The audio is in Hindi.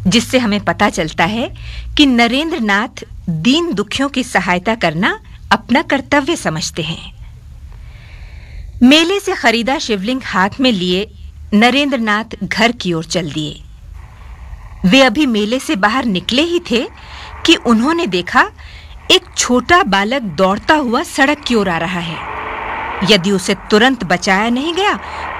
जिससे हमें पता चलता है कि नरेंद्र नाथ दीन दुखियों की सहायता करना अपना कर्तव्य समझते हैं। मेले से खरीदा शिवलिंग हाथ में लिए नरेंद्र नाथ घर की ओर चल दिए। वे अभी मेले से बाहर निकले ही थे कि उन्होंने देखा एक छोटा बालक दौड़ता हुआ सड़क की ओर आ रहा है। यदि उसे तुरंत बचाया नहीं गया